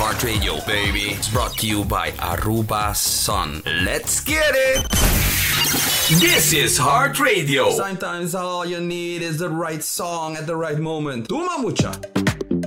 Heart Radio, baby. It's brought to you by Aruba Sun. Let's get it! This is Heart Radio. Sometimes all you need is the right song at the right moment. Tuma mucha.